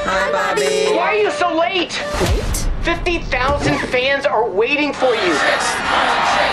Hi, Bobby. Why are you so late? Late? 50,000 fans are waiting for you.